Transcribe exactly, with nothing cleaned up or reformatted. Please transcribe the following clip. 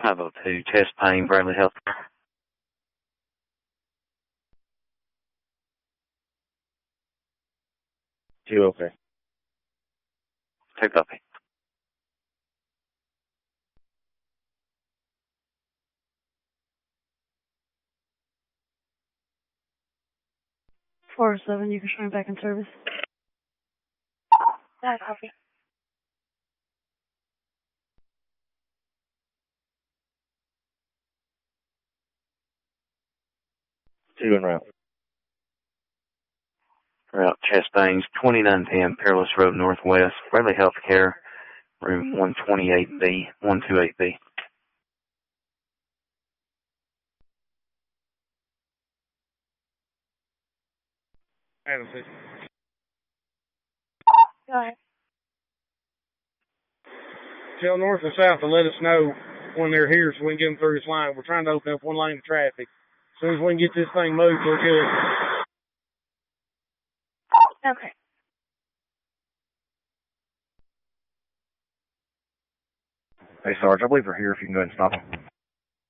five oh two, chest pain, Bradley Health. Two okay. Two copy. four oh seven, you can shine back in service. One copy. Two en route. Route chest pains, twenty-nine ten, Perilous Road Northwest, Bradley Healthcare, room one twenty-eight B, one twenty-eight B. Adam, please. Go ahead. Tell north and south to let us know when they're here so we can get them through this line. We're trying to open up one lane of traffic. As soon as we can get this thing moved, we're good. Okay. Hey, Sarge, I believe we're here if you can go ahead and stop them.